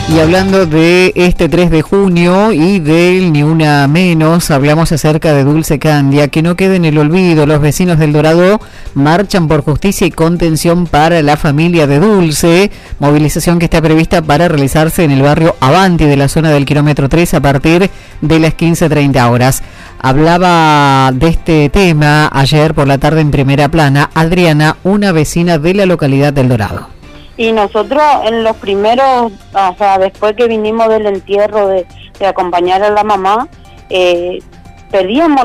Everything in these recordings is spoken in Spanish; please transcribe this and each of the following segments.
Y hablando de este 3 de junio y del Ni Una Menos, hablamos acerca de Dulce Candia. Que no quede en el olvido, los vecinos del Dorado marchan por justicia y contención para la familia de Dulce. Movilización que está prevista para realizarse en el barrio Avanti de la zona del kilómetro 3 a partir de las 15:30 horas. Hablaba de este tema ayer por la tarde en Primera Plana Adriana, una vecina de la localidad del Dorado. Y nosotros en los primeros, o sea, después que vinimos del entierro de acompañar a la mamá, perdimos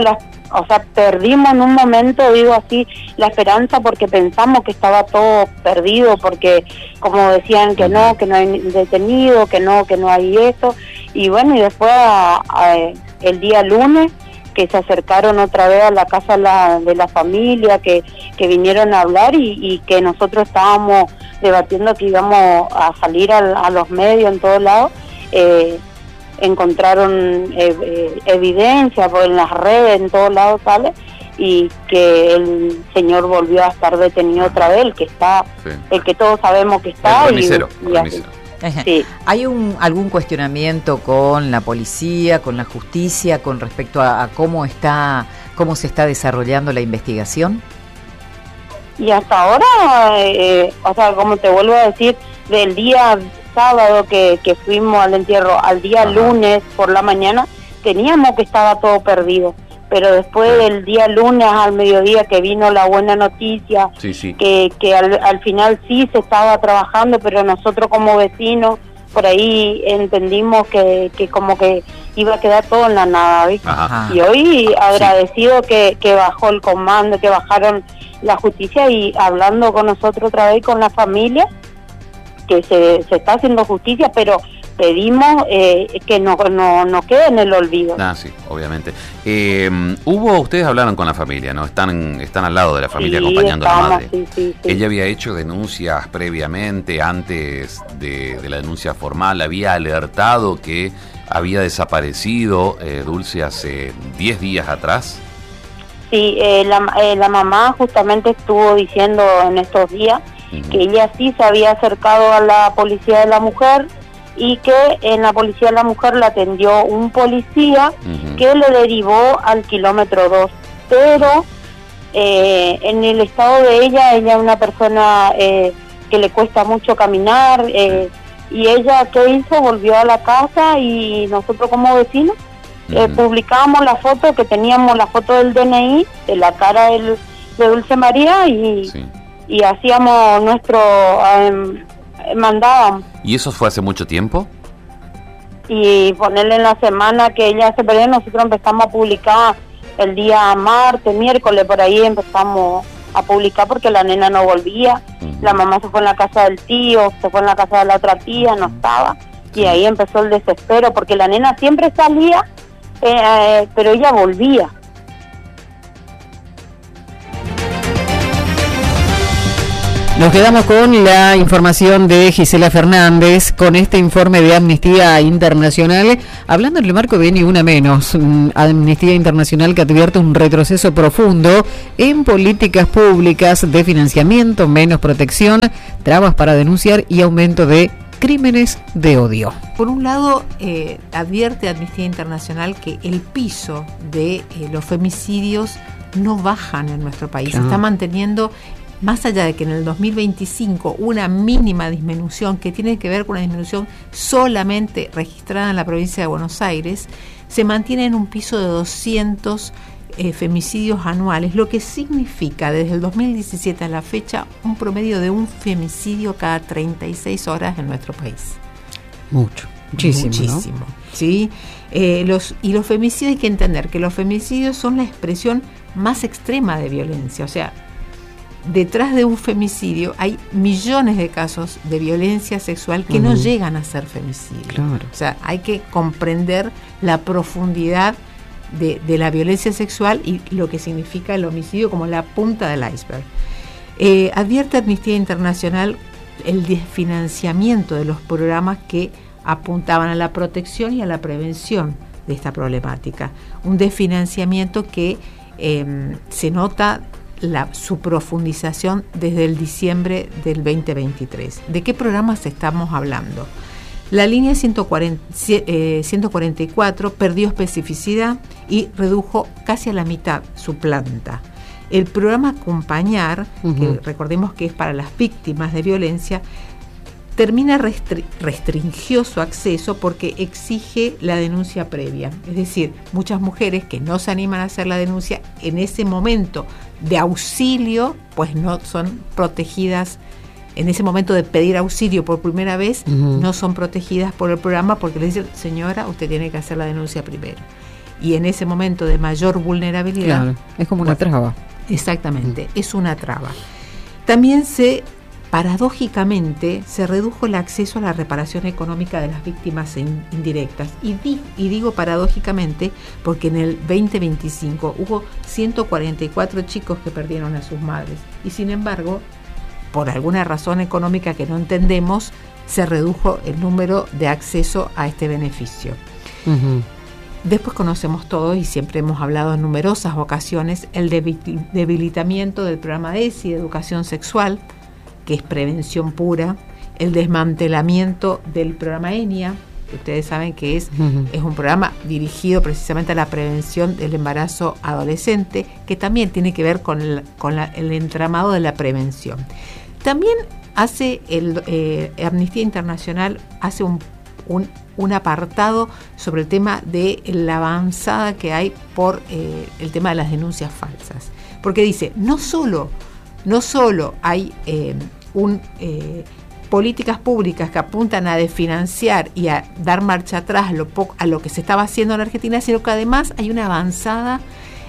en un momento, digo así, la esperanza, porque pensamos que estaba todo perdido, porque como decían que no hay detenido, que no hay esto, y bueno, y después el día lunes, que se acercaron otra vez a la casa de la familia, que vinieron a hablar y que nosotros estábamos debatiendo que íbamos a salir a los medios en todos lados. Encontraron evidencia en las redes, en todos lados sale, y que el señor volvió a estar detenido otra vez, el que todos sabemos que está. El remisero. Sí. ¿Hay algún cuestionamiento con la policía, con la justicia, con respecto a cómo se está desarrollando la investigación? Y hasta ahora, como te vuelvo a decir, del día sábado que fuimos al entierro al día lunes por la mañana, teníamos que estaba todo perdido. Pero después del día lunes al mediodía que vino la buena noticia, que al final sí se estaba trabajando, pero nosotros como vecinos por ahí entendimos que como que iba a quedar todo en la nada, ¿viste? Y hoy agradecido que bajó el comando, que bajaron la justicia y hablando con nosotros otra vez, con la familia, que se está haciendo justicia, pero pedimos que no quede en el olvido. Sí, obviamente. Ustedes hablaron con la familia, ¿no? Están al lado de la familia, acompañando a la madre. Sí. Ella había hecho denuncias previamente, antes de la denuncia formal, había alertado que había desaparecido Dulce hace 10 días atrás. Sí, la mamá justamente estuvo diciendo en estos días que ella sí se había acercado a la policía de la mujer, y que en la policía de la mujer la atendió un policía que le derivó al kilómetro 2, pero en el estado de ella es una persona que le cuesta mucho caminar, y ella, ¿qué hizo? Volvió a la casa, y nosotros como vecinos publicábamos la foto, que teníamos la foto del DNI, de la cara de Dulce María, y hacíamos nuestro... mandábamos. ¿Y eso fue hace mucho tiempo? Y ponerle en la semana que ella se perdió, nosotros empezamos a publicar el día martes, miércoles, por ahí empezamos a publicar, porque la nena no volvía. La mamá se fue en la casa del tío, se fue en la casa de la otra tía, no estaba, y ahí empezó el desespero, porque la nena siempre salía, pero ella volvía. Nos quedamos con la información de Gisela Fernández, con este informe de Amnistía Internacional, hablando en el marco de Ni Una Menos. Amnistía Internacional que advierte un retroceso profundo en políticas públicas de financiamiento, menos protección, trabas para denunciar y aumento de crímenes de odio. Por un lado, advierte Amnistía Internacional que el piso de los femicidios no bajan en nuestro país, se está manteniendo. Más allá de que en el 2025 una mínima disminución, que tiene que ver con una disminución solamente registrada en la provincia de Buenos Aires, se mantiene en un piso de 200 femicidios anuales, lo que significa desde el 2017 a la fecha un promedio de un femicidio cada 36 horas en nuestro país. Muchísimo, ¿no? ¿Sí? Los femicidios, hay que entender que los femicidios son la expresión más extrema de violencia, o sea, detrás de un femicidio hay millones de casos de violencia sexual que no llegan a ser femicidio. Claro. O sea, hay que comprender la profundidad de la violencia sexual y lo que significa el homicidio como la punta del iceberg. Advierte Amnistía Internacional el desfinanciamiento de los programas que apuntaban a la protección y a la prevención de esta problemática. Un desfinanciamiento que se nota su profundización desde el diciembre del 2023. ¿De qué programas estamos hablando? La línea 144 perdió especificidad y redujo casi a la mitad su planta. El programa Acompañar, que recordemos que es para las víctimas de violencia, restringió su acceso porque exige la denuncia previa. Es decir, muchas mujeres que no se animan a hacer la denuncia en ese momento de auxilio, pues no son protegidas. En ese momento de pedir auxilio por primera vez, no son protegidas por el programa porque le dicen, señora, usted tiene que hacer la denuncia primero. Y en ese momento de mayor vulnerabilidad... Claro, es como una traba. Exactamente, es una traba. También paradójicamente, se redujo el acceso a la reparación económica de las víctimas indirectas. Y digo paradójicamente porque en el 2025 hubo 144 chicos que perdieron a sus madres. Y sin embargo, por alguna razón económica que no entendemos, se redujo el número de acceso a este beneficio. Después conocemos todos y siempre hemos hablado en numerosas ocasiones el debilitamiento del programa ESI de educación sexual, que es prevención pura, el desmantelamiento del programa ENIA, que ustedes saben que es un programa dirigido precisamente a la prevención del embarazo adolescente, que también tiene que ver con el entramado de la prevención. También hace Amnistía Internacional hace un apartado sobre el tema de la avanzada que hay por el tema de las denuncias falsas, porque dice no solo hay políticas públicas que apuntan a desfinanciar y a dar marcha atrás a lo que se estaba haciendo en Argentina, sino que además hay una avanzada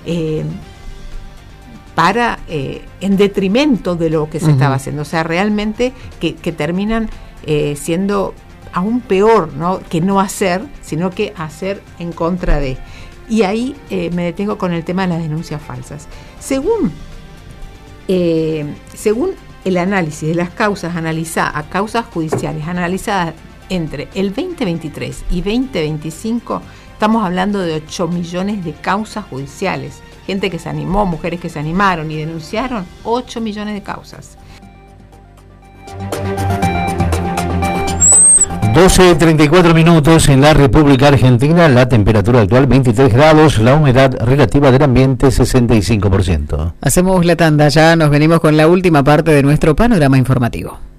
en detrimento de lo que se estaba haciendo, o sea, realmente que terminan siendo aún peor, ¿no? Que no hacer, sino que hacer en contra de. Y ahí me detengo con el tema de las denuncias falsas. Según el análisis de las causas causas judiciales analizadas entre el 2023 y 2025, estamos hablando de 8 millones de causas judiciales. Gente que se animó, mujeres que se animaron y denunciaron, 8 millones de causas. 12:34 en la República Argentina, la temperatura actual 23 grados, la humedad relativa del ambiente 65%. Hacemos la tanda, ya nos venimos con la última parte de nuestro panorama informativo.